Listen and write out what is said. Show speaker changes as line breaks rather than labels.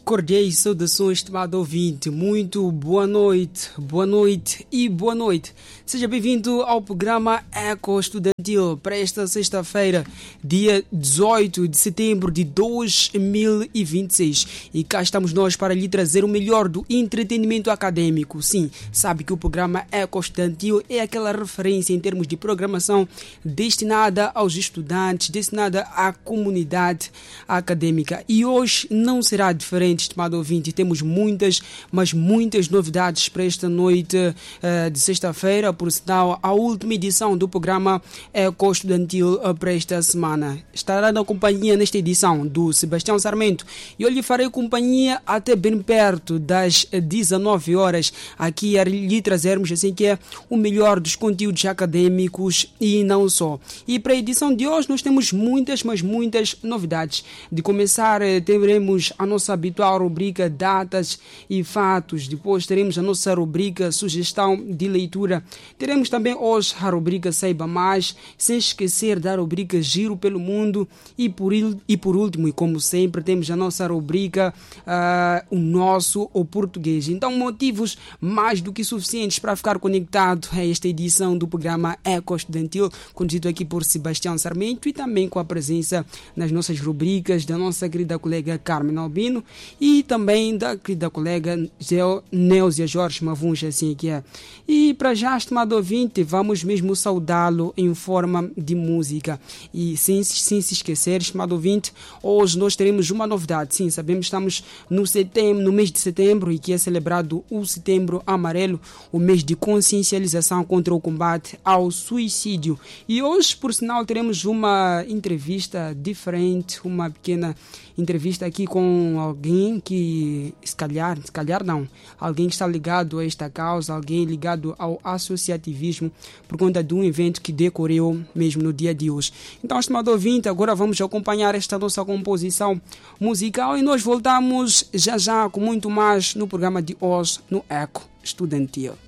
Cordiais saudações, estimado ouvinte. Muito boa noite e boa noite. Seja bem-vindo ao programa Eco Estudantil para esta sexta-feira, dia 18 de setembro de 2026. E cá estamos nós para lhe trazer o melhor do entretenimento acadêmico. Sim, sabe que o programa Eco Estudantil é aquela referência em termos de programação destinada aos estudantes, destinada à comunidade acadêmica. E hoje não será diferente, estimado ouvinte. Temos muitas novidades para esta noite de sexta-feira, por sinal, a última edição do programa Eco Estudantil para esta semana. Estará na companhia nesta edição do Sebastião Sarmento e eu lhe farei companhia até bem perto das 19 horas, aqui a lhe trazermos assim que é o melhor dos conteúdos acadêmicos e não só. E para a edição de hoje nós temos muitas novidades. De começar, teremos a nossa habitual rubrica Datas e Fatos. Depois teremos a nossa rubrica Sugestão de Leitura. Teremos também hoje a rubrica Saiba Mais, sem esquecer da rubrica Giro pelo Mundo. E por último, e como sempre, temos a nossa rubrica O Nosso, o Português. Então, motivos mais do que suficientes para ficar conectado a esta edição do programa Eco Estudantil, conduzido aqui por Sebastião Sarmento e também com a presença nas nossas rubricas da nossa querida colega Carmen Albino e também da querida colega Neusia Jorge Mavunja, assim que é. E para já, estimado ouvinte, vamos mesmo saudá-lo em forma de música. E sem se esquecer, estimado ouvinte, hoje nós teremos uma novidade. Sim, sabemos que estamos no mês de setembro e que é celebrado o Setembro Amarelo, o mês de consciencialização contra o combate ao suicídio. E hoje, por sinal, teremos uma entrevista diferente, uma pequena entrevista aqui com alguém que, se calhar não, alguém que está ligado a esta causa, alguém ligado ao associativismo por conta de um evento que decorreu mesmo no dia de hoje. Então, estimado ouvinte, agora vamos acompanhar esta nossa composição musical e nós voltamos já com muito mais no programa de hoje no Eco Estudantil.